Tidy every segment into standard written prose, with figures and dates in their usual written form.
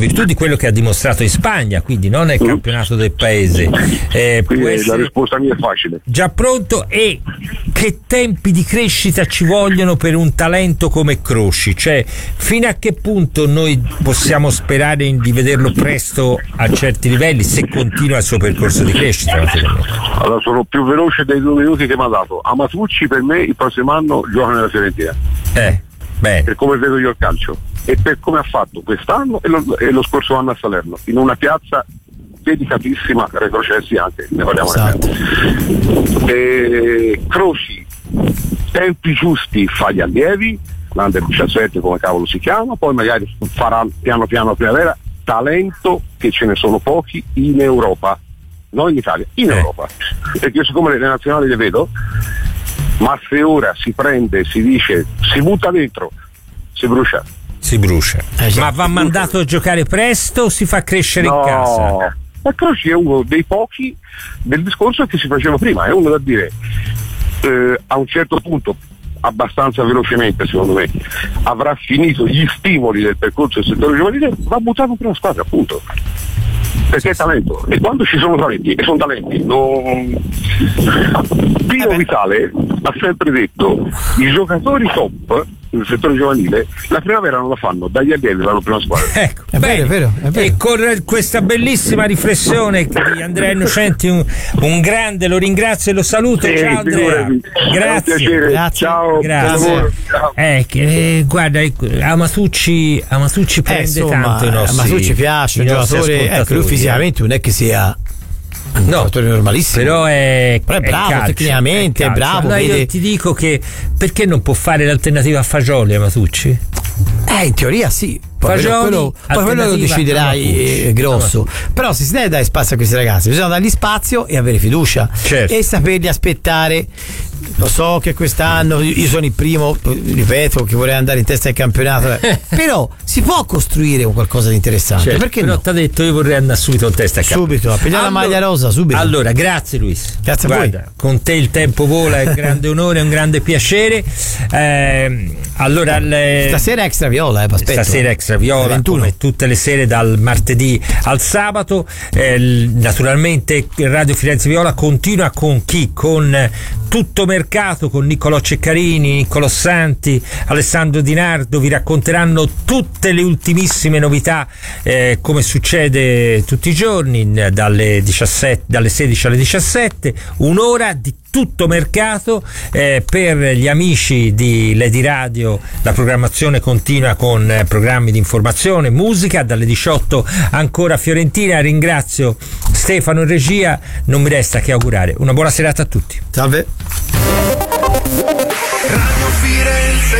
virtù di quello che ha dimostrato in Spagna, quindi non nel campionato del paese. Quindi la risposta mia è facile. Già pronto. E che tempi di crescita ci vogliono per un talento come Croci? Cioè, fino a che punto noi possiamo sperare di vederlo presto a certi livelli, se continua il suo percorso di crescita? Allora, sono più veloce dei 2 minuti che mi ha dato. Amatucci per me il prossimo anno gioca nella Fiorentina. Bene. Per come vedo io il calcio e per come ha fatto quest'anno e lo scorso anno a Salerno, in una piazza dedicatissima, retrocessi anche, ne parliamo. Croci, tempi giusti fa gli allievi, l'Under 17 come cavolo si chiama, poi magari farà piano piano primavera. Talento che ce ne sono pochi in Europa, non in Italia, in Europa, perché io siccome le nazionali le vedo, ma se ora si prende, si dice, si butta dentro, si brucia. Ma va mandato a giocare presto o si fa crescere in casa? Ma Croci è uno dei pochi del discorso che si faceva prima, è uno da dire a un certo punto, abbastanza velocemente secondo me, avrà finito gli stimoli del percorso del settore giovanile, va buttato per la squadra, appunto, perché è talento, e quando ci sono talenti, e sono talenti, Pino Vitale ha sempre detto i giocatori top nel settore giovanile la primavera non la fanno, dagli allievi vanno prima squadra. Ecco, è vero. E con questa bellissima riflessione di Andrea Innocenti, un grande, lo ringrazio e lo saluto. Ciao Andrea, grazie. Ciao. Guarda, Amatucci prende tanto i nostri. Amatucci piace, un giocatore, lui fisicamente non è che sia un giocatore normalissimo, però è bravo calcio, tecnicamente, è bravo. No, io ti dico che perché non può fare l'alternativa a Fagioli, Amatucci? In teoria sì. Poi quello lo deciderai grosso. Però se si deve dare spazio a questi ragazzi, bisogna dargli spazio e avere fiducia, e saperli aspettare. Lo so che quest'anno io sono il primo, ripeto, che vorrei andare in testa al campionato, però si può costruire qualcosa di interessante, perché però no? Ti ha detto io vorrei andare subito in testa al campionato. Subito, a pigliare la maglia rosa, subito. Allora, grazie Luis. Grazie a voi. Con te il tempo vola, è un grande onore, è un grande piacere. Allora, stasera extra viola, stasera extra viola, come tutte le sere dal martedì al sabato. Naturalmente Radio Firenze Viola continua con chi? Con Tutto Mercato, con Niccolò Ceccarini, Niccolò Santi, Alessandro Di Nardo. Vi racconteranno tutte le ultimissime novità, come succede tutti i giorni, dalle 16 alle 17, un'ora di Tutto Mercato. Per gli amici di Lady Radio la programmazione continua con programmi di informazione, musica, dalle 18 ancora Fiorentina. Ringrazio Stefano in regia, non mi resta che augurare una buona serata a tutti. Salve. Radio Firenze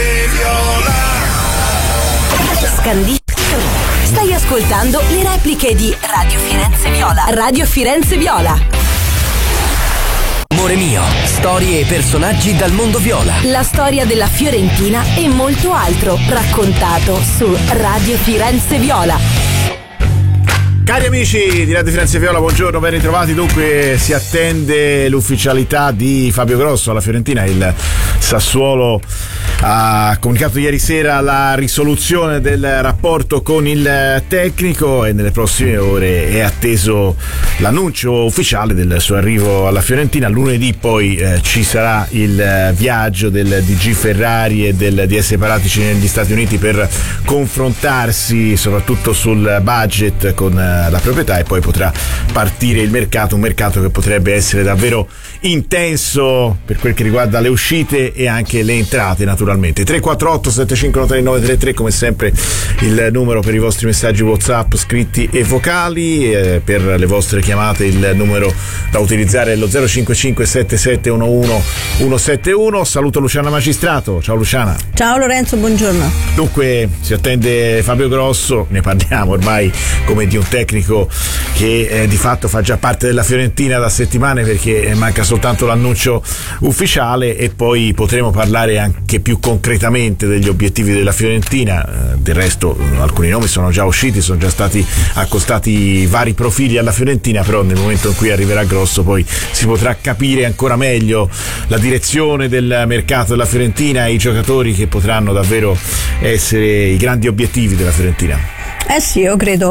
Viola. Stai ascoltando le repliche di Radio Firenze Viola. Radio Firenze Viola. Amore mio, storie e personaggi dal mondo viola. La storia della Fiorentina e molto altro raccontato su Radio Firenze Viola. Cari amici di Radio Firenze Viola, buongiorno, ben ritrovati. Dunque si attende l'ufficialità di Fabio Grosso alla Fiorentina. Il Sassuolo ha comunicato ieri sera la risoluzione del rapporto con il tecnico e nelle prossime ore è atteso l'annuncio ufficiale del suo arrivo alla Fiorentina. Lunedì poi ci sarà il viaggio del DG Ferrari e del DS Paratici negli Stati Uniti per confrontarsi soprattutto sul budget con la proprietà, e poi potrà partire il mercato, un mercato che potrebbe essere davvero intenso per quel che riguarda le uscite e anche le entrate, naturalmente. 348 7593 933 come sempre il numero per i vostri messaggi WhatsApp scritti e vocali, per le vostre chiamate il numero da utilizzare è lo 055 7711 171. Saluto Luciana Magistrato. Ciao Luciana. Ciao Lorenzo, buongiorno. Dunque si attende Fabio Grosso, ne parliamo ormai come di un tecnico che di fatto fa già parte della Fiorentina da settimane, perché manca soltanto l'annuncio ufficiale e poi potremo parlare anche più concretamente degli obiettivi della Fiorentina. Del resto alcuni nomi sono già usciti, sono già stati accostati vari profili alla Fiorentina, però nel momento in cui arriverà Grosso poi si potrà capire ancora meglio la direzione del mercato della Fiorentina e i giocatori che potranno davvero essere i grandi obiettivi della Fiorentina. Sì, io credo